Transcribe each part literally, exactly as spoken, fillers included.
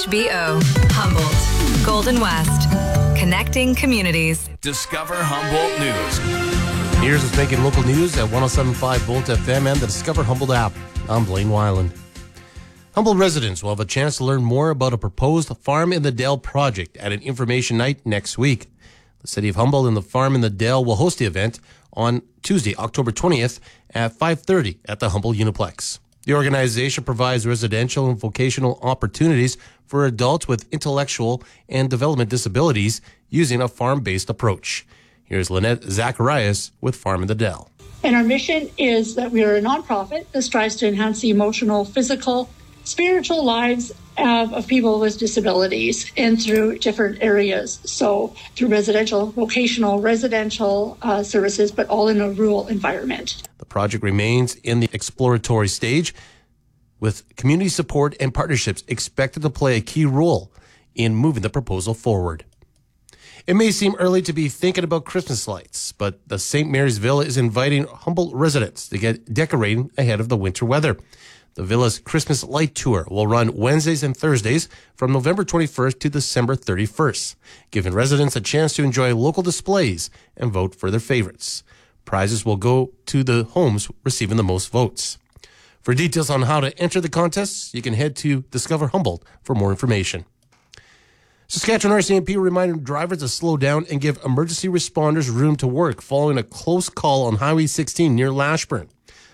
H B O, Humboldt, Golden West, connecting communities. Discover Humboldt News. Here's what's making local news at one oh seven point five Volt F M and the Discover Humboldt app. I'm Blaine Weiland. Humboldt residents will have a chance to learn more about a proposed Farm in the Dell project at an information night next week. The City of Humboldt and the Farm in the Dell will host the event on Tuesday, October twentieth at five thirty at the Humboldt Uniplex. The organization provides residential and vocational opportunities for adults with intellectual and development disabilities using a farm-based approach. Here's Lynette Zacharias with Farm in the Dell. And our mission is that we are a nonprofit that strives to enhance the emotional, physical, spiritual lives of, of people with disabilities and through different areas. So through residential, vocational, residential uh, services, but all in a rural environment. The project remains in the exploratory stage, with community support and partnerships expected to play a key role in moving the proposal forward. It may seem early to be thinking about Christmas lights, but the Saint Mary's Villa is inviting Humboldt residents to get decorating ahead of the winter weather. The Villa's Christmas Light Tour will run Wednesdays and Thursdays from November twenty-first to December thirty-first, giving residents a chance to enjoy local displays and vote for their favorites. Prizes will go to the homes receiving the most votes. For details on how to enter the contest, you can head to Discover Humboldt for more information. Saskatchewan R C M P reminded drivers to slow down and give emergency responders room to work following a close call on Highway sixteen near Lashburn.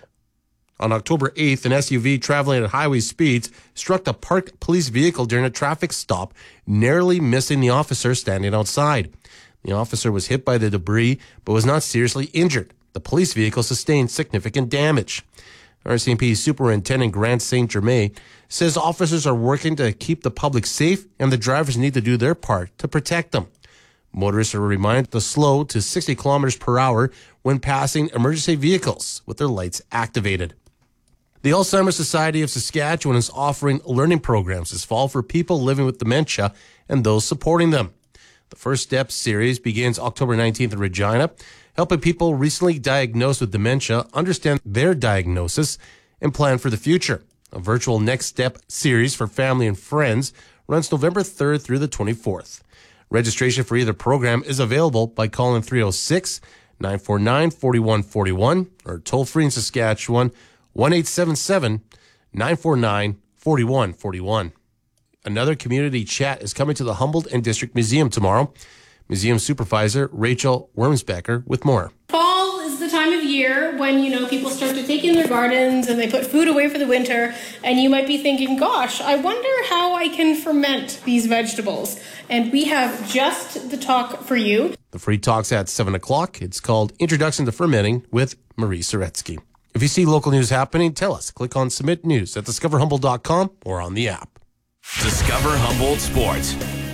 On October eighth, an S U V traveling at highway speeds struck a parked police vehicle during a traffic stop, narrowly missing the officer standing outside. The officer was hit by the debris, but was not seriously injured. The police vehicle sustained significant damage. R C M P Superintendent Grant Saint Germain says officers are working to keep the public safe and the drivers need to do their part to protect them. Motorists are reminded to slow to sixty kilometers per hour when passing emergency vehicles with their lights activated. The Alzheimer's Society of Saskatchewan is offering learning programs this fall for people living with dementia and those supporting them. The First Steps series begins October nineteenth in Regina, helping people recently diagnosed with dementia understand their diagnosis and plan for the future. A virtual Next Step series for family and friends runs November third through the twenty-fourth. Registration for either program is available by calling three oh six, nine four nine, four one four one or toll free in Saskatchewan one eight seven seven, nine four nine, four one four one. Another community chat is coming to the Humboldt and District Museum tomorrow. Museum Supervisor Rachel Wormsbecker with more. Fall is the time of year when, you know, people start to take in their gardens and they put food away for the winter, and you might be thinking, gosh, I wonder how I can ferment these vegetables. And we have just the talk for you. The free talk's at seven o'clock. It's called Introduction to Fermenting with Marie Soretsky. If you see local news happening, tell us. Click on Submit News at discover humboldt dot com or on the app. Discover Humboldt Sports.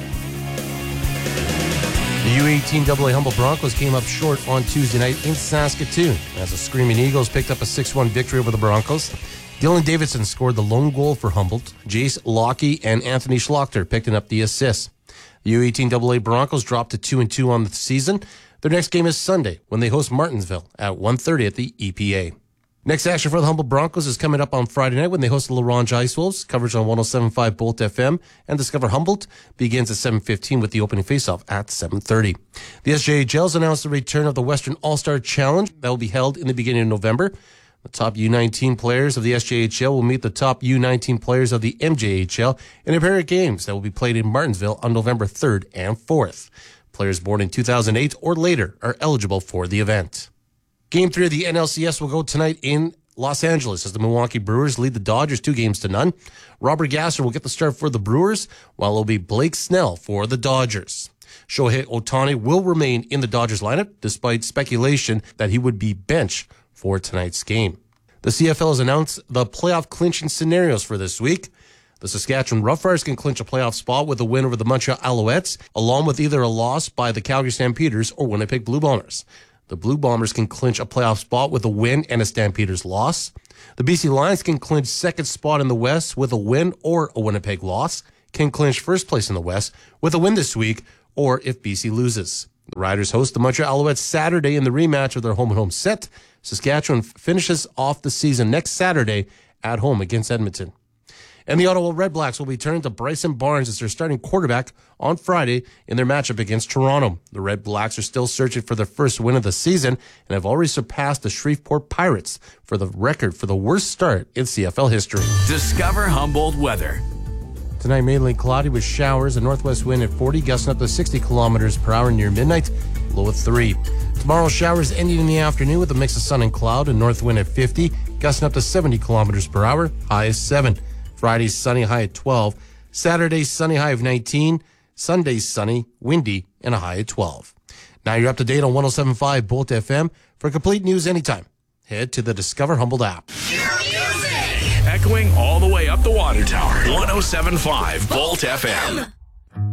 The U eighteen double A Humboldt Broncos came up short on Tuesday night in Saskatoon as the Screaming Eagles picked up a six one victory over the Broncos. Dylan Davidson scored the lone goal for Humboldt. Jace Lockie and Anthony Schlachter picking up the assists. The U eighteen double A Broncos dropped to two and two on the season. Their next game is Sunday when they host Martinsville at one thirty at the E P A. Next action for the Humboldt Broncos is coming up on Friday night when they host the LaRange Ice Wolves. Coverage on one oh seven point five Bolt F M and Discover Humboldt begins at seven fifteen with the opening faceoff at seven thirty. The S J H L has announced the return of the Western All-Star Challenge that will be held in the beginning of November. The top U nineteen players of the S J H L will meet the top U nineteen players of the M J H L in a pair of games that will be played in Martinsville on November third and fourth. Players born in two thousand eight or later are eligible for the event. Game three of the N L C S will go tonight in Los Angeles as the Milwaukee Brewers lead the Dodgers two games to none. Robert Gasser will get the start for the Brewers, while it'll be Blake Snell for the Dodgers. Shohei Ohtani will remain in the Dodgers lineup, despite speculation that he would be benched for tonight's game. The C F L has announced the playoff clinching scenarios for this week. The Saskatchewan Roughriders can clinch a playoff spot with a win over the Montreal Alouettes, along with either a loss by the Calgary Stampeders or Winnipeg Blue Bombers. The Blue Bombers can clinch a playoff spot with a win and a Stampeders loss. The B C Lions can clinch second spot in the West with a win or a Winnipeg loss, can clinch first place in the West with a win this week or if B C loses. The Riders host the Montreal Alouettes Saturday in the rematch of their home-and-home set. Saskatchewan finishes off the season next Saturday at home against Edmonton. And the Ottawa Red Blacks will be turning to Bryson Barnes as their starting quarterback on Friday in their matchup against Toronto. The Red Blacks are still searching for their first win of the season and have already surpassed the Shreveport Pirates for the record for the worst start in C F L history. Discover Humboldt weather. Tonight, mainly cloudy with showers, a northwest wind at forty, gusting up to sixty kilometers per hour near midnight, low at three. Tomorrow, showers ending in the afternoon with a mix of sun and cloud, a north wind at fifty, gusting up to seventy kilometers per hour, high is seven. Friday, sunny, high at twelve. Saturday, sunny, high of nineteen. Sunday, sunny, windy, and a high at twelve. Now you're up to date on one oh seven point five Bolt F M. For complete news anytime, head to the Discover Humboldt app. Echoing all the way up the water tower. one oh seven point five Bolt F M.